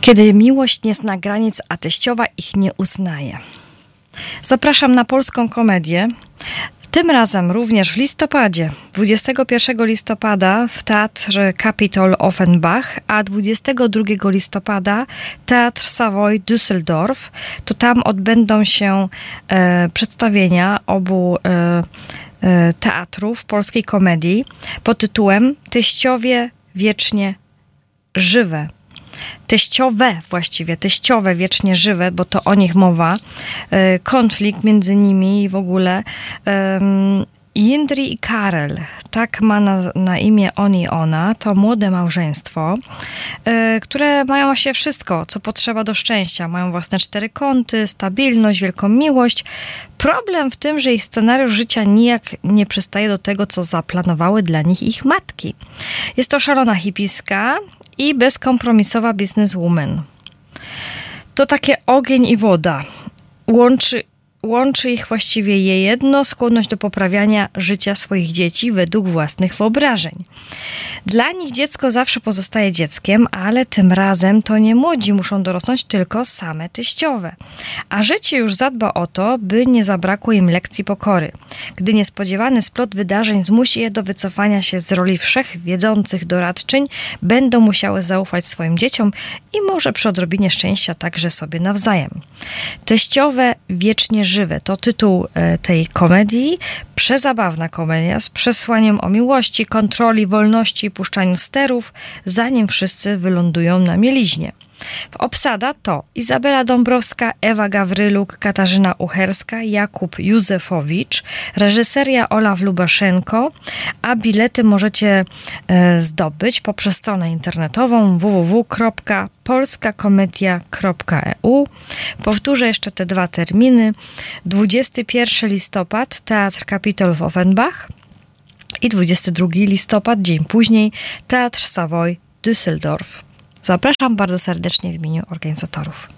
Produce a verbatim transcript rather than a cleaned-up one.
Kiedy miłość nie zna granic, a teściowa ich nie uznaje. Zapraszam na polską komedię. Tym razem również w listopadzie, dwudziestego pierwszego listopada w Teatrze Capitol Offenbach, a dwudziestego drugiego listopada Teatr Savoy Düsseldorf. To tam odbędą się e, przedstawienia obu e, e, teatrów polskiej komedii pod tytułem Teściowie wiecznie żywe. Teściowe właściwie, teściowe wiecznie żywe, bo to o nich mowa. E, konflikt między nimi i w ogóle. E, Jindri i Karel, tak ma na, na imię on i ona, to młode małżeństwo, e, które mają się wszystko, co potrzeba do szczęścia. Mają własne cztery kąty, stabilność, wielką miłość. Problem w tym, że ich scenariusz życia nijak nie przystaje do tego, co zaplanowały dla nich ich matki. Jest to szalona hipiska i bezkompromisowa businesswoman. To takie ogień i woda. Łączy, łączy ich właściwie je jedno, skłonność do poprawiania życia swoich dzieci według własnych wyobrażeń. Dla nich dziecko zawsze pozostaje dzieckiem, ale tym razem to nie młodzi muszą dorosnąć, tylko same teściowe. A życie już zadba o to, by nie zabrakło im lekcji pokory. Gdy niespodziewany splot wydarzeń zmusi je do wycofania się z roli wszechwiedzących doradczyń, będą musiały zaufać swoim dzieciom i może przy odrobinie szczęścia także sobie nawzajem. Teściowe wiecznie żywe to tytuł tej komedii. Przezabawna komedia z przesłaniem o miłości, kontroli, wolności i puszczaniu sterów, zanim wszyscy wylądują na mieliźnie. Obsada to Izabela Dąbrowska, Ewa Gawryluk, Katarzyna Ucherska, Jakub Józefowicz, reżyseria Olaf Lubaszenko, a bilety możecie e, zdobyć poprzez stronę internetową w w w kropka polska komedia kropka e u. Powtórzę jeszcze te dwa terminy. dwudziestego pierwszego listopad Teatr Capitol w Offenbach i dwudziestego drugiego listopad, dzień później, Teatr Savoy Düsseldorf. Zapraszam bardzo serdecznie w imieniu organizatorów.